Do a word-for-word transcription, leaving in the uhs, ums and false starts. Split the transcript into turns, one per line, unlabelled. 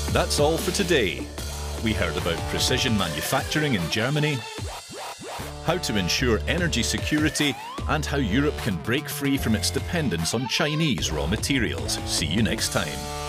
That's all for today. We heard about precision manufacturing in Germany, how to ensure energy security, and how Europe can break free from its dependence on Chinese raw materials. See you next time.